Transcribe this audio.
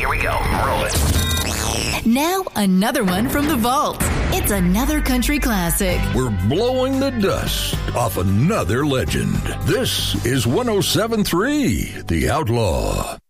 Here we go. Roll it. Now, another one from the vault. It's another country classic. We're blowing the dust off another legend. This is 107.3 The Outlaw.